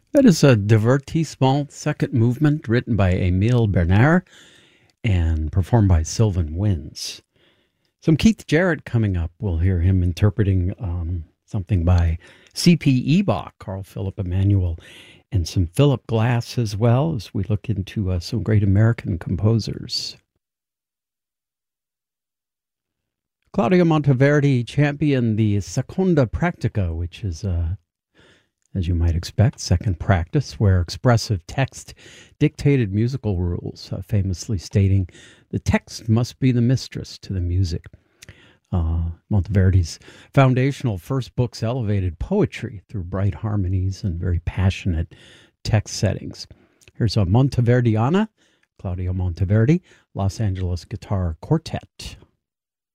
That is a divertissement second movement written by Emile Bernard and performed by Sylvan Wins. Some Keith Jarrett coming up. We'll hear him interpreting something by C.P. Ebach, Carl Philipp Emanuel, and some Philip Glass as well as we look into some great American composers. Claudio Monteverdi championed the Seconda Practica, which is as you might expect, second practice, where expressive text dictated musical rules, famously stating, the text must be the mistress to the music. Monteverdi's foundational first books elevated poetry through bright harmonies and very passionate text settings. Here's a Monteverdiana, Claudio Monteverdi, Los Angeles Guitar Quartet.